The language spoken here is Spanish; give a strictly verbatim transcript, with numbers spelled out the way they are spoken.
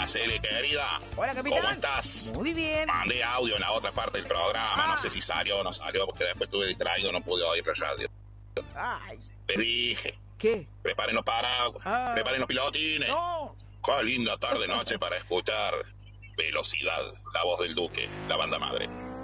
Araceli, querida. Hola, capitán. ¿Cómo estás? Muy bien. Mandé audio en la otra parte del programa. Ah. No sé si salió o no salió, porque después estuve distraído, no pude oír la radio. Ay, Les dije, ¿qué? preparen los paraguas, Ah. preparen los pilotines. No. Qué linda tarde-noche para escuchar Velocidad, la voz del Duque, la banda madre.